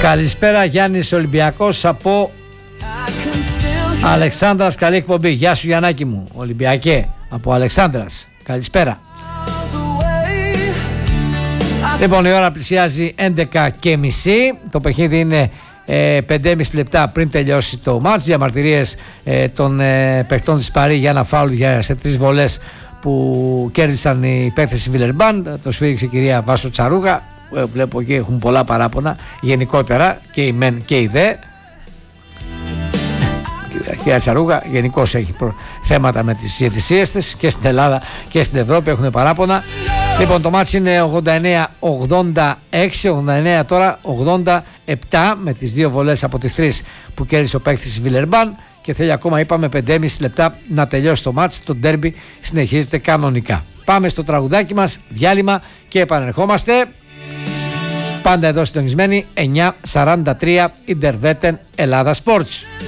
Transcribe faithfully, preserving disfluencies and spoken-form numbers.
Καλησπέρα, Γιάννης Ολυμπιακός από Αλεξάνδρας. Καλή εκπομπή. Γεια σου Γιαννάκη μου, Ολυμπιακέ από Αλεξάνδρας. Καλησπέρα. Λοιπόν, η ώρα πλησιάζει έντεκα και μισή. Το παιχνίδι είναι ε, πέντε και μισή λεπτά πριν τελειώσει το μάτς. Διαμαρτυρίες ε, των ε, παιχτών της Παρί για ένα φάουλ για, σε τρεις βολές που κέρδισαν οι παίκτες της Βιλερμπάν. Το σφύριξε η κυρία Βάσο Τσαρούγα. Ε, βλέπω εκεί έχουν πολλά παράπονα γενικότερα και η μεν και η δε. Η κυρία Τσαρούγα γενικώς έχει προ... θέματα με τις διαιτησίες της και στην Ελλάδα και στην Ευρώπη έχουν παράπονα. Λοιπόν, το μάτς είναι ογδόντα εννέα ογδόντα έξι, ογδόντα εννέα τώρα ογδόντα επτά με τις δύο βολές από τις τρεις που κέρδισε ο παίκτης της Βιλερμπάν και θέλει ακόμα, είπαμε, πέντε και μισή λεπτά να τελειώσει το μάτς. Το ντέρμπι συνεχίζεται κανονικά. Πάμε στο τραγουδάκι μας, διάλειμμα και επανερχόμαστε. Πάντα εδώ συντονισμένοι, εννιά σαράντα τρία Ιντερβέτεν Ελλάδα Sports.